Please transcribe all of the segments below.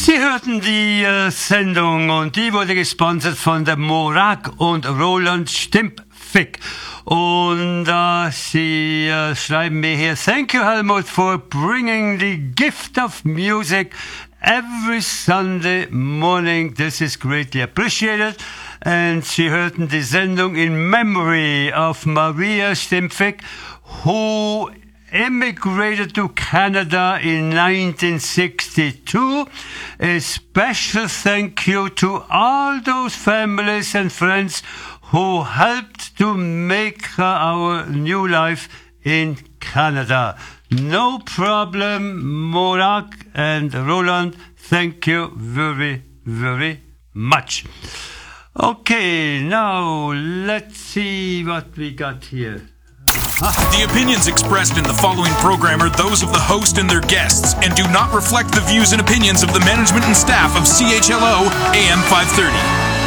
Sie hörten die Sendung und die wurde gesponsert von der Morag und Roland Stimpfick. Und sie schreiben mir hier, thank you Helmut for bringing the gift of music every Sunday morning. This is greatly appreciated. And sie hörten die Sendung in memory of Maria Stimpfick, who immigrated to Canada in 1962. A special thank you to all those families and friends who helped to make our new life in Canada. No problem, Morag and Roland. Thank you very, very much. Okay, now let's see what we got here. The opinions expressed in the following program are those of the host and their guests and do not reflect the views and opinions of the management and staff of CHLO AM 530.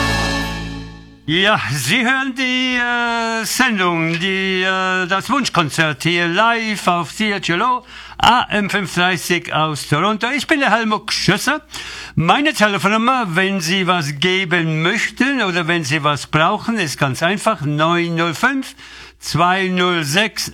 Ja, Sie hören die Sendung, das Wunschkonzert hier live auf CHLO AM 530 aus Toronto. Ich bin der Helmut Schösser. Meine Telefonnummer, wenn Sie was geben möchten oder wenn Sie was brauchen, ist ganz einfach 905 206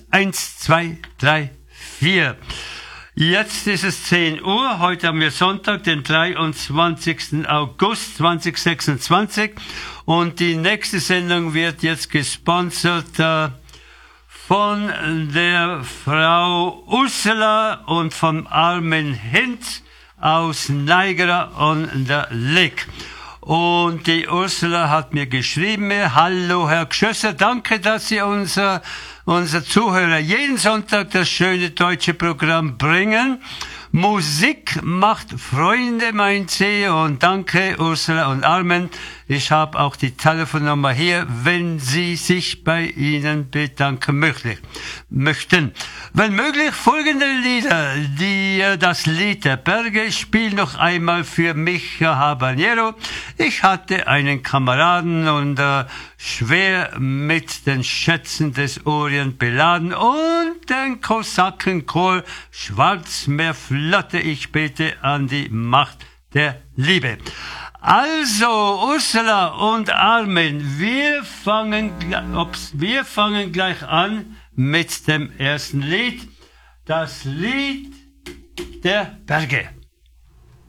1234. Jetzt ist es 10 Uhr. Heute haben wir Sonntag, den 23. August 2026. Und die nächste Sendung wird jetzt gesponsert von der Frau Ursula und vom Armin Hinz aus Niagara on the Lake. Und die Ursula hat mir geschrieben, hallo Herr Gschösser, danke, dass Sie unser Zuhörer jeden Sonntag das schöne deutsche Programm bringen. Musik macht Freunde, meint sie, und danke Ursula und Armin. Ich habe auch die Telefonnummer hier, wenn Sie sich bei Ihnen bedanken möchten. Wenn möglich, folgende Lieder. Das Lied der Berge spielt noch einmal für Micha Habanero. Ich hatte einen Kameraden und schwer mit den Schätzen des Orient beladen und den Kosakenchor Schwarzmeerflotte. Ich bete an die Macht der Liebe. Also, Ursula und Armin, wir fangen gleich an mit dem ersten Lied. Das Lied der Berge.